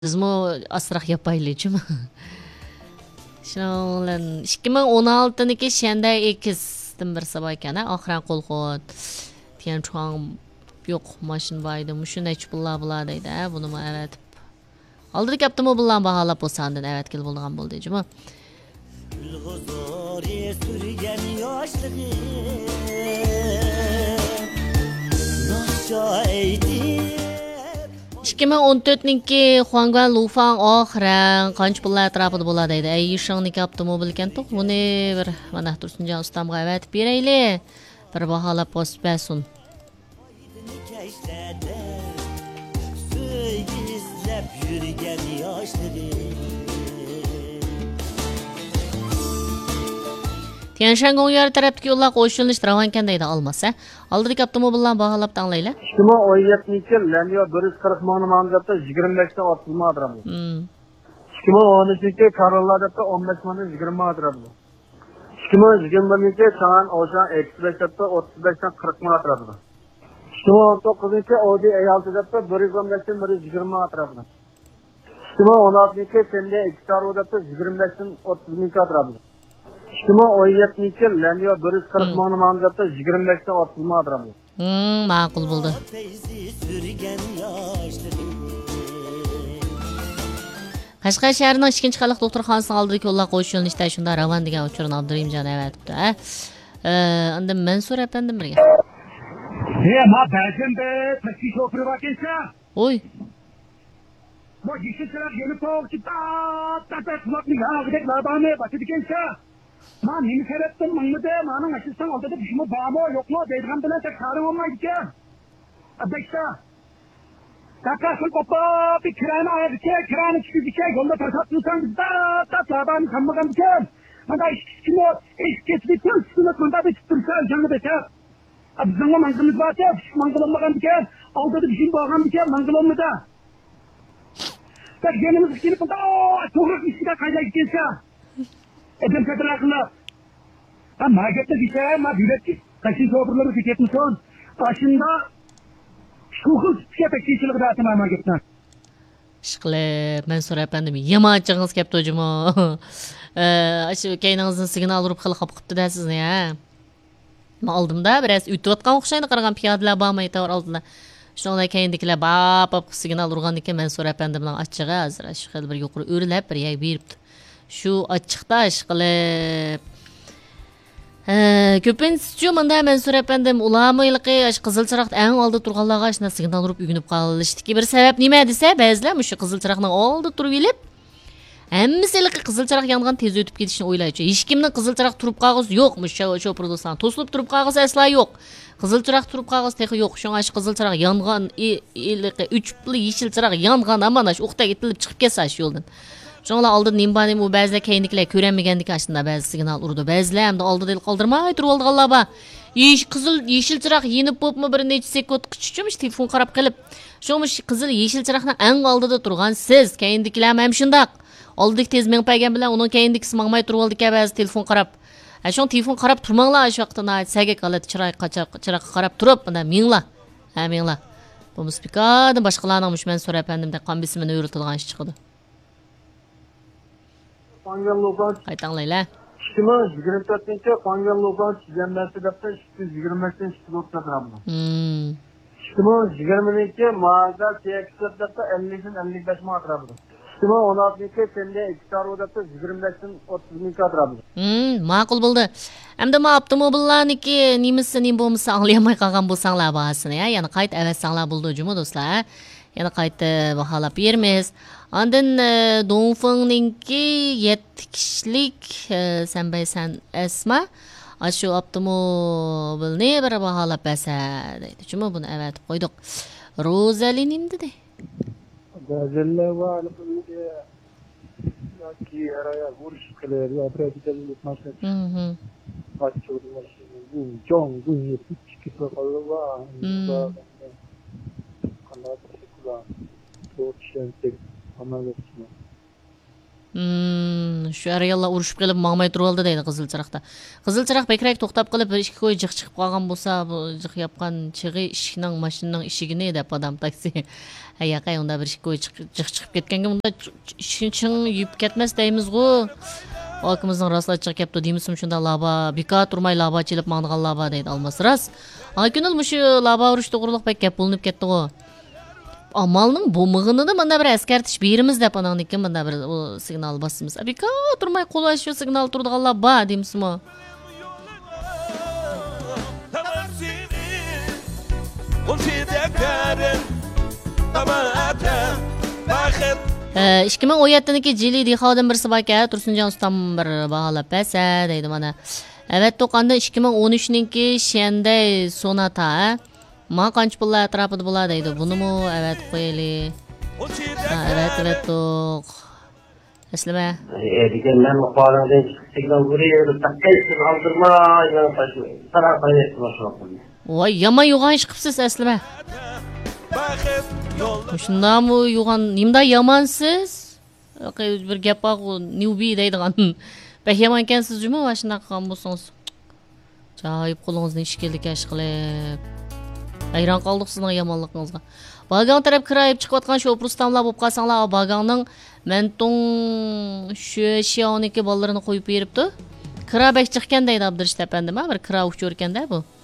Bizmo asraq yapaylıcım. Şunlan 2016'niki şenday ekizdim bir sabah ekan, ahran qo'lqot. Diyen çoğan yok maşın baydı. Muşun hiç bulla deydi. Bunu mu evet. Aldırık yaptım o bullan bahalap o sandın. Evet gel bulduğum bul diyeceğim ha. İşkime 14'ninki Huangguan Lufang ahran qanç bulla atrafıda bula deydi. Işığıniki yaptım o bilken toq. Bunu bir mana tursunca ustamga evet bireyli. Bir bahalap post besun. Tianshan Gongyer tarafdaki yo'llar qo'shilinish Travankan deydi olmasa. Aldırık yaptım o bilan bahalap tanlayla. Şuma 17 Lenyo 140 ming manzatda 25 ta otılma adramı. Şuma 13 Karollarda 15 ming 20 adramı. Şuma 21 Çağan Oşan 35 ta 35 ta 40 ming adramı. Şuma 19 Odi Eyaltı'da 115 ta 120 adramı. Şuma 16 Sende Ekstaro'da 25 ta 32 adramı. Şuma 17 Lenyo 140 ming manzatda 25 ta otılma adramı. Ma'qul bo'ldi. Qashqar shahrining 2 qalliq doktorxonasining oldidagi yo'llar qo'yish yo'nalishida shunda Ravan degan uchurni Abdurimjon aytibdi. Endi Mansur apandim birga. Ma ba'zanda taksi shofiri vakinsa. Oy. Bu yishilchilar yeni to'g'ri ta quloqning og'idek labani basidikensa. Ma nima sebepten mangmide ma'ning ashilsan oldida shuni bormi yo'qmi deydigan bilan tek qarim olmaydi ekan. Abeksa. Takasıl papa bir kirani ayırca kirani çıkıcıca yolda tasarrufsan da taban kammagan ekan. Mana ishkimo ishketlikdan sunat manda bir tursa jangi betar. Bizning mangimiz borcha mangilamagan ekan. Oldida bir şey borgan ekan mangilomida. Tak genimiz kelib qoldi. To'g'ri ishga qayda ketsa. Edim kadraqla. Ama gette dişe ma biletki taksi şoförleri fikretmişsin. Başında şuhul sepetçilik de atmama gittin. Ishqilib, Mansur apandim yamachig'ingiz kelibdi o'jimo. Shu kayningizning signal urib qilib qopqibdi da sizni ya. Men oldimda biraz o'tayotgan o'xshaydi qaragan piyodalar bormay to'g'ri oldida. Shunday kayindikilar bap signal urgan ekan Mansur apandim bilan achchig'i hozir shu xil bir yuqori o'rilab bir yay beribdi. Shu achchiqda ishqilib ko'pincha menda Mansur apandim ulamoyliqi qizil chiroqda eng oldida turganlarga shuna signal urib uyg'unib qolishdiki bir sabab nima desa ba'zilar shu qizil chiroqning oldida turib elib hammasi qizil chiroq yongan tez o'tib ketishni o'ylaydi. Hech kimning qizil chiroq turib qolg'isi yo'q, sho'pirdosan to'silib turib qolg'isi asla yo'q. Qizil chiroq turib qolg'isi texi yo'q. Shunga shu qizil chiroq yongan 3 puli yeshil chiroq yongan amana shu o'qda itilib chiqib ketsa shu yo'ldan. Şoňla aldy nimbanim o bäzide keýinlikler körenmegendik aşynda bäzi signal urdu. Bäziler hem de aldy dil kaldırmay turup aldyganlar ba. Kızıl yeşil çırak yenip bopmy bir neçe sekund küçükmüş telefon qarap gelip. Şoňmuş kızıl yeşil çıraknyň eň aldyda turgan siz keýindikiler hem şundak. Aldyk tez meňip pägen bilen onun keýindikisi maňmay turup aldyk bäzi telefon qarap. Şoň telefon qarap turmaňlar şu wagtda sägek alat çırak qarap turup menda meňla. Ha meňla. Bu muspikadan başgalarnyň müşmen sora efendimde qambisini öýretilgen iş çykydy. Pangan Logan Qaytanglaylar. Şuma 24-nji Pangan Logan jemgyýeti depde 125 kilotda adramı. Şuma 22 Mazda CX-4 depde 50-55 ming adramı. Şuma 16-nji Sende Ekstaro depde 25 32 adramı. Ma'qul bo'ldi. Hamda ma avtomobillarniki nimasi nim bo'lmasa anglayamay qolgan bo'lsanglar bahasini ya, yana qayt avatsanglar bo'ldi juma do'stlar. Yana qayta baholab beramiz. Ondan Dongfengninki 7 kişilik sen baysan esma shu avtomobilni bir baholab bersa deydi. Juma buni evet qo'ydik. Rozali nimdi de? Rozali va ki araya vuruş kılar ya pratikalik maçlar. Açıyorlar. Bu çok iyi küçük kafalı var. Kanat kullan. Çok şenlik. Shu ayollar urushib kelib mangmay turib oldi deydi Qizil Chiroqda. Qizil Chiroq bekrak to'xtab qilib bir ikki qo'y jiq chiqib qolgan bo'lsa, bu jiq yapgan chig'i ishikning mashinaning ishigini deb odam taksi. Ayaqay unda bir ikki qo'y jiq chiqib ketganga unda ching yub ketmas deymiz-ku. Akimizning rostla chiqib ketdi deymizmi shunda laba bika turmay laba chilib mangdigan laba deydi almas ras. Akunul mushu laba urush to'g'riliq bek gap bo'linib ketdi-ku. Amalning bo'lmag'ini mana bir askartish berimiz deb ananiki mana bir signal basimiz. Bika turmay qo'llash shu signal turdiganlar ba deymizmi? İşkimin 17'deki Cili Dihad'ın birisi baka Tursuncan ustam bir bağalap bese deydi bana. Evet toqanda 2013'ninki Şende Sonata. Ma qancha pullar atrofida bo'ladi deydi. Buni mu evet qo'yaylik. Evet to'q. Eslama. Degan men qo'limdan signal berib, taqqaysiz aldırma, yana tarafa yetmoqchiman. Voy, yama yo'g'on ish qilibsiz eslama. Shundami yo'g'on, nimda yamansiz? Bir gap bor, newbie deydigan. Bek yomon ekansiz juma va shunaqa qilgan bo'lsangiz. Joyib qo'lingizdan ish keldi kash qilib. Ayran qoldik sizning yomonligingizga. Bagan taraf kirayib chiqayotgan shu Rustamlar bo'lib qolsanglar, Baganning mentong shu Xiao'niki bolalarini qo'yib beribdi. Kira bek chiqqan deydi Abdurishit apandima, bir kira uchirganda bu.